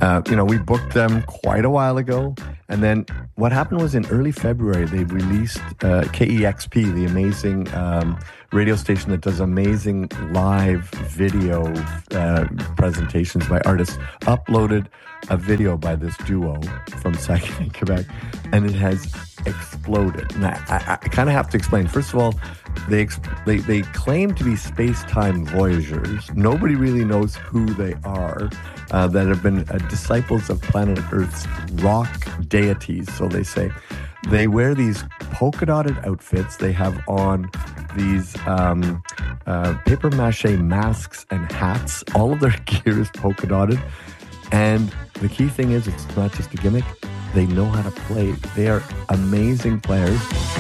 We booked them quite a while ago. And then what happened was in early February, they released KEXP, the amazing radio station that does amazing live video presentations by artists, uploaded a video by this duo from Saguenay, Quebec, and it has exploded. And I kind of have to explain. First of all, they claim to be space-time voyagers. Nobody really knows who they are, that have been disciples of planet Earth's rock deities, so they say. They wear these polka-dotted outfits. They have on these paper-mache masks and hats. All of their gear is polka-dotted. And the key thing is, it's not just a gimmick. They know how to play. They are amazing players.